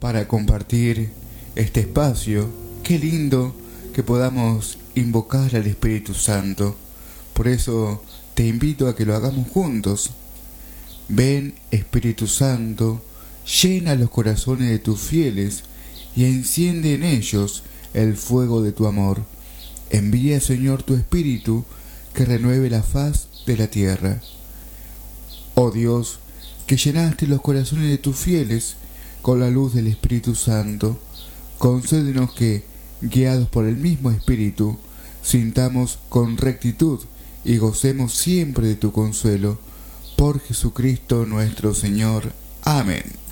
para compartir este espacio. Qué lindo que podamos invocar al Espíritu Santo. Por eso te invito a que lo hagamos juntos. Ven, Espíritu Santo, llena los corazones de tus fieles y enciende en ellos el fuego de tu amor. Envía, Señor, tu Espíritu, que renueve la faz de la tierra. Oh Dios, que llenaste los corazones de tus fieles con la luz del Espíritu Santo, concédenos que, guiados por el mismo Espíritu, sintamos con rectitud y gocemos siempre de tu consuelo. Por Jesucristo nuestro Señor. Amén.